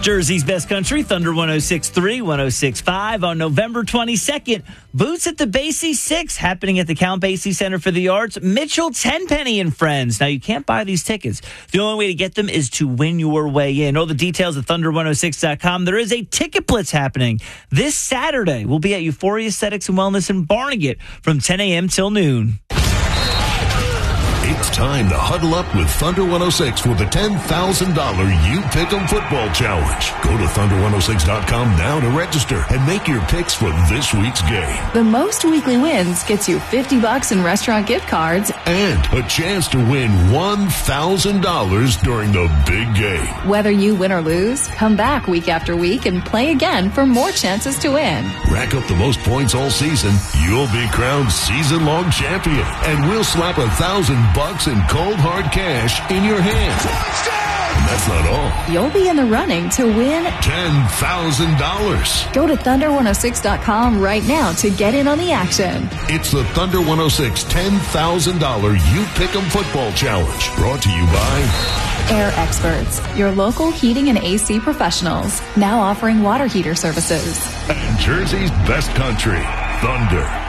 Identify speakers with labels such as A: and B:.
A: Jersey's Best Country, Thunder 106.3, 106.5 on November 22nd. Boots at the Basie 6 happening at the Count Basie Center for the Arts. Mitchell Tenpenny and Friends. Now, you can't buy these tickets. The only way to get them is to win your way in. All the details at thunder106.com. There is a ticket blitz happening this Saturday. We'll be at Euphoria Aesthetics and Wellness in Barnegat from 10 a.m. till noon.
B: It's time to huddle up with Thunder 106 for the $10,000 You Pick'em Football Challenge. Go to thunder106.com now to register and make your picks for this week's game.
C: The most weekly wins gets you $50 in restaurant gift cards
B: and a chance to win $1,000 during the big game.
C: Whether you win or lose, come back week after week and play again for more chances to win.
B: Rack up the most points all season, you'll be crowned season-long champion, and we'll slap $1,000 in cold hard cash in your hand. And that's not all.
C: You'll be in the running to win
B: $10,000.
C: Go to thunder106.com right now to get in on the action.
B: It's the Thunder 106 $10,000 You Pick'em Football Challenge. Brought to you by
C: Air Experts, your local heating and AC professionals, now offering water heater services.
B: And Jersey's Best Country, Thunder.